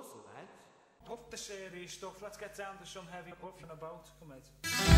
also, lads. Off the serious stuff, let's get down to some heavy puffing about. Come on.